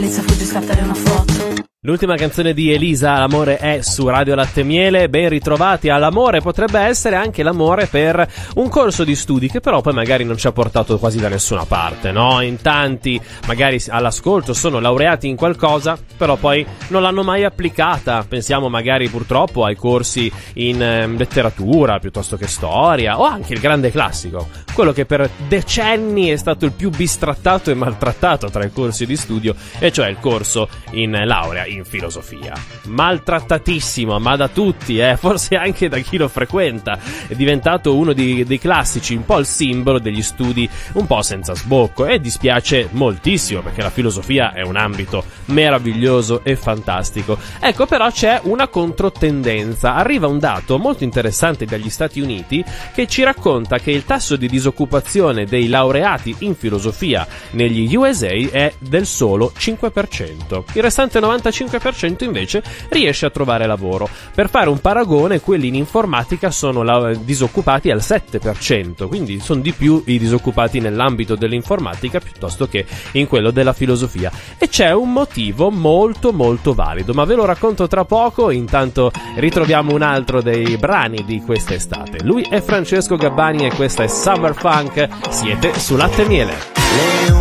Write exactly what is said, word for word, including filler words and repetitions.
Elisa fuggi, scattare una foto. L'ultima canzone di Elisa, L'amore è su Radio Latte Miele. Ben ritrovati all'amore, potrebbe essere anche l'amore per un corso di studi che però poi magari non ci ha portato quasi da nessuna parte, no? In tanti magari all'ascolto sono laureati in qualcosa, però poi non l'hanno mai applicata. Pensiamo magari purtroppo ai corsi in eh, letteratura piuttosto che storia, o anche il grande classico, quello che per decenni è stato il più bistrattato e maltrattato tra i corsi di studio, e cioè il corso in laurea in filosofia. Maltrattatissimo, ma da tutti, eh, forse anche da chi lo frequenta. È diventato uno di, dei classici, un po' il simbolo degli studi un po' senza sbocco, e dispiace moltissimo perché la filosofia è un ambito meraviglioso e fantastico. Ecco, però c'è una controtendenza. Arriva un dato molto interessante dagli Stati Uniti che ci racconta che il tasso di disoccupazione dei laureati in filosofia negli U S A è del solo cinque per cento. Il restante novantacinque per cento invece riesce a trovare lavoro. Per fare un paragone, quelli in informatica sono la- disoccupati al sette per cento, quindi sono di più i disoccupati nell'ambito dell'informatica piuttosto che in quello della filosofia. E c'è un motivo molto molto valido, ma ve lo racconto tra poco. Intanto ritroviamo un altro dei brani di quest'estate. Lui è Francesco Gabbani e questa è Summer Funk. Siete su Latte Miele.